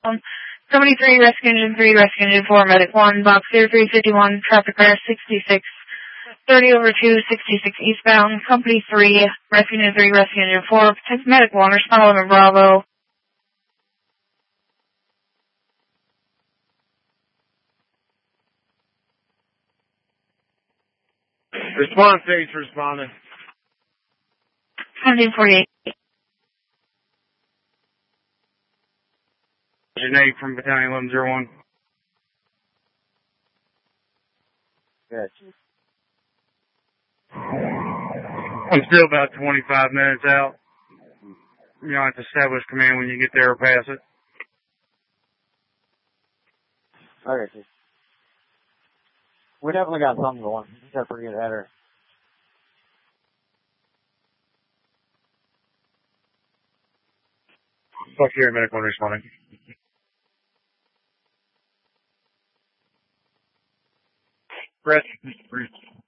Company 3, Rescue Engine 3, Rescue Engine 4, Medic 1, Box 0351, traffic crash 66, 30 over 2, 66 eastbound. Company 3, Rescue Engine 3, Rescue Engine 4, protect Medic 1, respond 11 Bravo. Response 8's responding. 1748. Nate from Battalion 1101. Good. I'm still about 25 minutes out. You don't have to establish command when you get there or pass it. Okay, Chief. We definitely got something going. We got a pretty good header. Fuck here, Medic 1 responding. Brett.